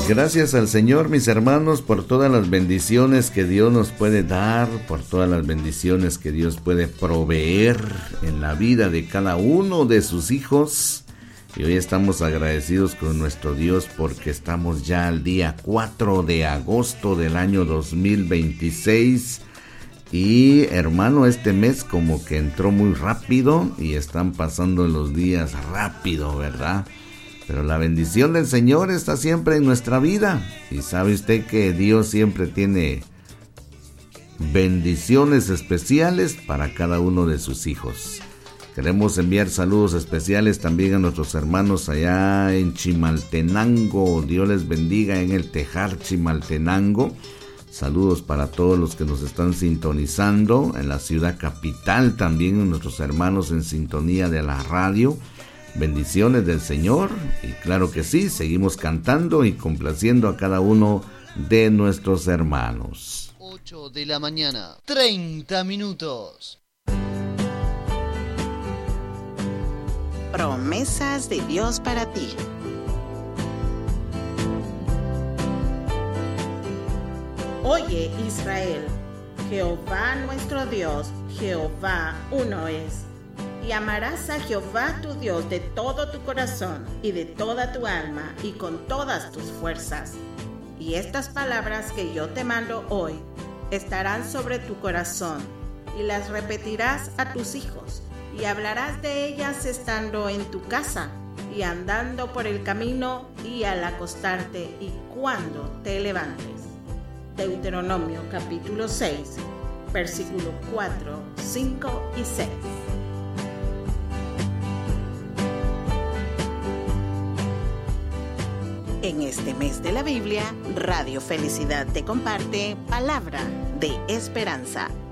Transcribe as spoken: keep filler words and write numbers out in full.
Gracias al Señor, mis hermanos, por todas las bendiciones que Dios nos puede dar, por todas las bendiciones que Dios puede proveer en la vida de cada uno de sus hijos. Y hoy estamos agradecidos con nuestro Dios porque estamos ya al día cuatro de agosto del año dos mil veintiséis. Y hermano, este mes como que entró muy rápido y están pasando los días rápido, ¿verdad? Pero la bendición del Señor está siempre en nuestra vida. Y sabe usted que Dios siempre tiene bendiciones especiales para cada uno de sus hijos. Queremos enviar saludos especiales también a nuestros hermanos allá en Chimaltenango. Dios les bendiga en el Tejar, Chimaltenango. Saludos para todos los que nos están sintonizando en la ciudad capital, también nuestros hermanos en sintonía de la radio. Bendiciones del Señor y claro que sí, seguimos cantando y complaciendo a cada uno de nuestros hermanos. ocho de la mañana, treinta minutos. Promesas de Dios para ti. Oye, Israel, Jehová nuestro Dios, Jehová uno es. Y amarás a Jehová tu Dios de todo tu corazón y de toda tu alma y con todas tus fuerzas. Y estas palabras que yo te mando hoy estarán sobre tu corazón y las repetirás a tus hijos y hablarás de ellas estando en tu casa y andando por el camino y al acostarte y cuando te levantes. Deuteronomio capítulo seis, versículos cuatro, cinco y seis. En este mes de la Biblia, Radio Felicidad te comparte palabra de esperanza.